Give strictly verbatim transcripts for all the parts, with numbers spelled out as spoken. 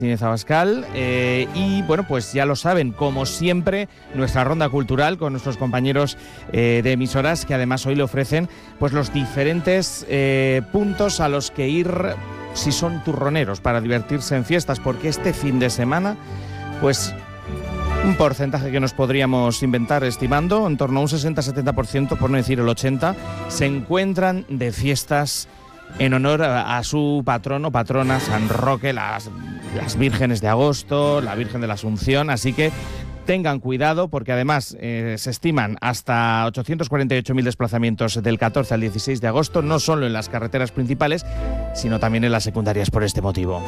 Martínez Abascal, eh, y bueno, pues ya lo saben, como siempre, nuestra ronda cultural con nuestros compañeros eh, de emisoras, que además hoy le ofrecen pues los diferentes eh, puntos a los que ir si son turroneros para divertirse en fiestas, porque este fin de semana, pues un porcentaje que nos podríamos inventar estimando, en torno a un sesenta a setenta por ciento, por no decir el ochenta por ciento, se encuentran de fiestas en honor a, a su patrono, patrona, San Roque, las, las vírgenes de agosto, la Virgen de la Asunción, así que tengan cuidado porque además eh, se estiman hasta ochocientos cuarenta y ocho mil desplazamientos del catorce al dieciséis de agosto, no solo en las carreteras principales, sino también en las secundarias por este motivo.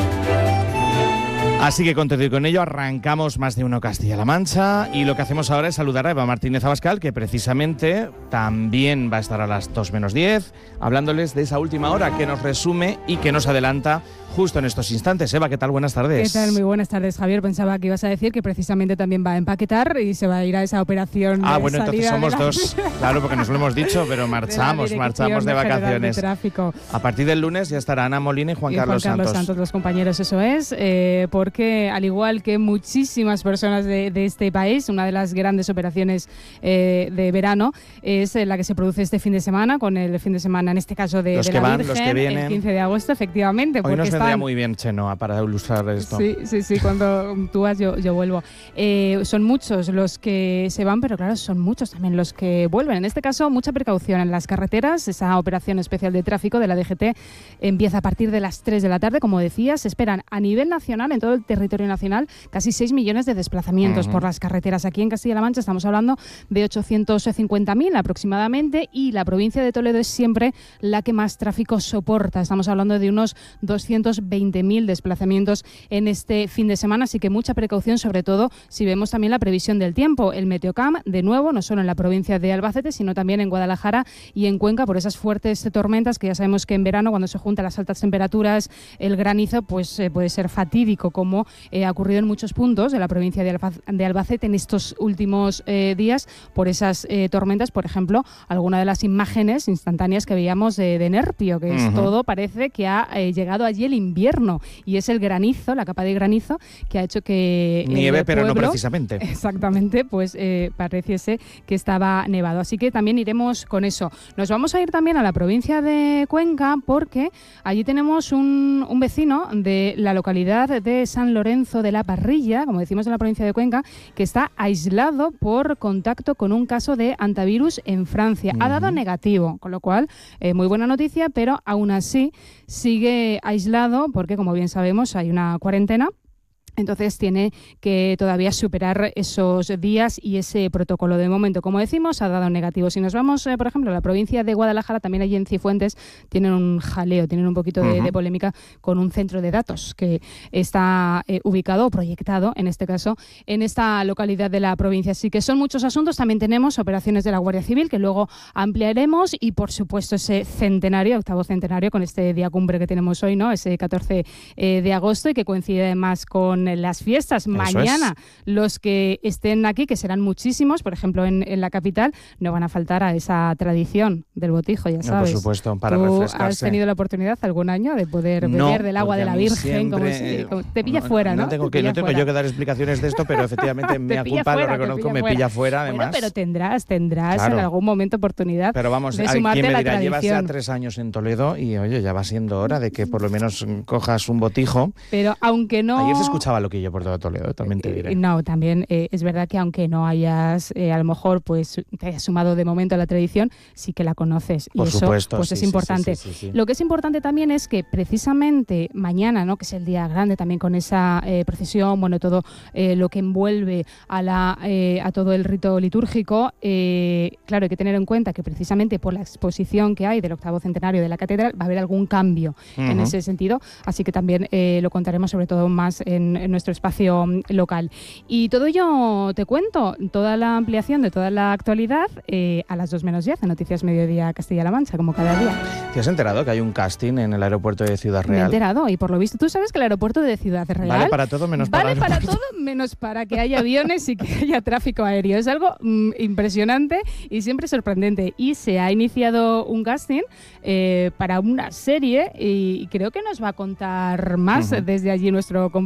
Así que con todo y con ello arrancamos Más de Uno Castilla-La Mancha y lo que hacemos ahora es saludar a Eva Martínez Abascal, que precisamente también va a estar a las dos menos diez, hablándoles de esa última hora que nos resume y que nos adelanta justo en estos instantes. Eva, ¿qué tal? Buenas tardes. ¿Qué tal? Muy buenas tardes, Javier. Pensaba que ibas a decir que precisamente también va a empaquetar y se va a ir a esa operación. Ah, de bueno, entonces somos la... dos. Claro, porque nos lo hemos dicho, pero marchamos, de marchamos de vacaciones. De tráfico. A partir del lunes ya estará Ana Molina y Juan, y Carlos, Juan Carlos Santos. Santos, los compañeros, eso es, eh, porque al igual que muchísimas personas de, de este país, una de las grandes operaciones eh, de verano es la que se produce este fin de semana, con el fin de semana, en este caso, de, los de que la van, Virgen, los que vienen. el quince de agosto, efectivamente. Hoy porque nos vendría están... muy bien Chenoa para ilustrar esto. Sí, sí, sí, cuando tú vas yo, yo vuelvo. Eh, son muchos los que se van, pero claro, son muchos también los que vuelven. En este caso, mucha precaución en las carreteras. Esa operación especial de tráfico de la D G T empieza a partir de las tres de la tarde, como decías. Se esperan a nivel nacional, en todo el territorio nacional, casi seis millones de desplazamientos uh-huh. por las carreteras. Aquí en Castilla-La Mancha estamos hablando de ochocientos cincuenta mil aproximadamente, y la provincia de Toledo es siempre la que más tráfico soporta. Estamos hablando de unos doscientos veinte mil desplazamientos en este fin de semana, así que mucha precaución, sobre todo si vemos también la previsión del tiempo. El Meteocam, de nuevo, no solo en la provincia de Albacete, sino también en Guadalajara y en Cuenca, por esas fuertes tormentas que ya sabemos que en verano, cuando se juntan las altas temperaturas, el granizo pues eh, puede ser fatídico, como eh, ha ocurrido en muchos puntos de la provincia de, Alba- de Albacete en estos últimos eh, días por esas eh, tormentas. Por ejemplo, alguna de las imágenes instantáneas que veíamos de, de Nerpio, que es uh-huh. todo, parece que ha eh, llegado allí el invierno, y es el granizo, la capa de granizo, que ha hecho que nieve, el pero pueblo, no precisamente. Exactamente, pues eh, pareciese que estaba nevado. Así que también iremos con eso. Nos vamos a ir también a la provincia de Cuenca, porque allí tenemos un, un vecino de la localidad de San Lorenzo de la Parrilla, como decimos en la provincia de Cuenca, que está aislado por contacto con un caso de hantavirus en Francia. Uh-huh. Ha dado negativo, con lo cual, eh, muy buena noticia, pero aún así sigue aislado porque, como bien sabemos, hay una cuarentena. Entonces tiene que todavía superar esos días y ese protocolo. De momento, como decimos, ha dado negativo. Si nos vamos, eh, por ejemplo, a la provincia de Guadalajara, también allí en Cifuentes tienen un jaleo, tienen un poquito de, uh-huh. de polémica con un centro de datos que está eh, ubicado o proyectado, en este caso, en esta localidad de la provincia. Así que son muchos asuntos. También tenemos operaciones de la Guardia Civil, que luego ampliaremos, y, por supuesto, ese centenario, octavo centenario, con este día cumbre que tenemos hoy, ¿no? Ese catorce eh, de agosto, y que coincide además con las fiestas. Eso mañana es. Los que estén aquí, que serán muchísimos, por ejemplo en, en la capital, no van a faltar a esa tradición del botijo, ya sabes. No, por supuesto, para ¿Tú refrescarse. has tenido la oportunidad algún año de poder no, beber del agua de la Virgen? Siempre, como si, como, te pilla no, fuera, ¿no? No tengo, que, no tengo yo que dar explicaciones de esto, pero efectivamente me culpa, fuera, lo reconozco, me fuera. pilla fuera, además. Bueno, pero tendrás, tendrás claro. en algún momento oportunidad pero vamos, de hay sumarte quien me a la dirá, tradición. llevas ya tres años en Toledo y, oye, ya va siendo hora de que por lo menos cojas un botijo. Pero aunque no... Ayer se escuchaba loquillo por todo Toledo, también te diré. No, también eh, es verdad que aunque no hayas, eh, a lo mejor, pues te hayas sumado de momento a la tradición, sí que la conoces. Por y eso supuesto, pues sí, es sí, importante. Sí, sí, sí, sí. Lo que es importante también es que precisamente mañana, ¿no?, que es el día grande también con esa eh, procesión, bueno, todo eh, lo que envuelve a, la, eh, a todo el rito litúrgico, eh, claro, hay que tener en cuenta que precisamente por la exposición que hay del octavo centenario de la catedral va a haber algún cambio uh-huh. en ese sentido, así que también eh, lo contaremos sobre todo más en, en nuestro espacio local. Y todo ello te cuento, toda la ampliación de toda la actualidad eh, a las dos menos diez en Noticias Mediodía Castilla-La Mancha, como cada día. ¿Te has enterado que hay un casting en el aeropuerto de Ciudad Real? Me he enterado, y por lo visto tú sabes que el aeropuerto de Ciudad Real vale para todo menos vale para para todo menos para que haya aviones y que haya tráfico aéreo. Es algo mm, impresionante y siempre sorprendente. Y se ha iniciado un casting eh, para una serie, y creo que nos va a contar más uh-huh. desde allí nuestro compañero